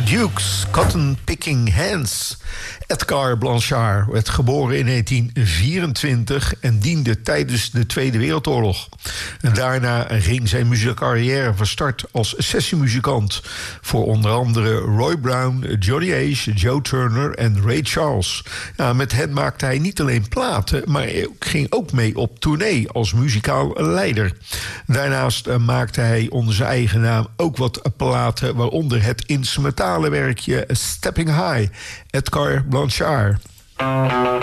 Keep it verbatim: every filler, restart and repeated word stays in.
The Dukes, Cotton Picking Hands. Edgar Blanchard werd geboren in negentien vierentwintig en diende tijdens de Tweede Wereldoorlog. En daarna ging zijn muziekcarrière van start als sessiemuzikant voor onder andere Roy Brown, Johnny Ace, Joe Turner en Ray Charles. Ja, met hen maakte hij niet alleen platen, maar hij ging ook mee op tournee als muzikaal leider. Daarnaast maakte hij onder zijn eigen naam ook wat platen, waaronder het instrumentale werkje Stepping High, Edgar Blanchard.